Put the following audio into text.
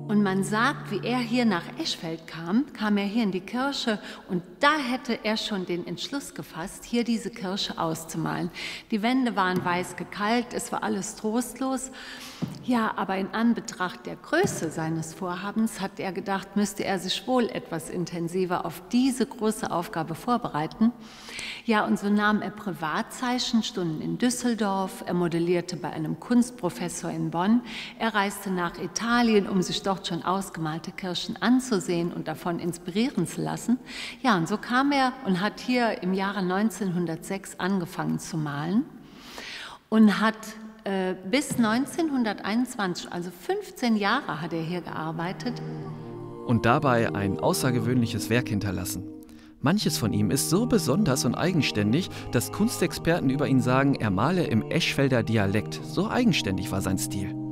Und man sagt, wie er hier nach Eschfeld kam er hier in die Kirche und da hätte er schon den Entschluss gefasst, hier diese Kirche auszumalen. Die Wände waren weiß gekalkt, es war alles trostlos. Ja, aber in Anbetracht der Größe seines Vorhabens hat er gedacht, müsste er sich wohl etwas intensiver auf diese große Aufgabe vorbereiten. Ja, und so nahm er Privatzeichenstunden in Düsseldorf, er modellierte bei einem Kunstprofessor in Bonn, er reiste nach Italien, um sich dort schon ausgemalte Kirchen anzusehen und davon inspirieren zu lassen. Ja, und so kam er und hat hier im Jahre 1906 angefangen zu malen und hat bis 1921, also 15 Jahre hat er hier gearbeitet. Und dabei ein außergewöhnliches Werk hinterlassen. Manches von ihm ist so besonders und eigenständig, dass Kunstexperten über ihn sagen, er male im Eschfelder Dialekt. So eigenständig war sein Stil.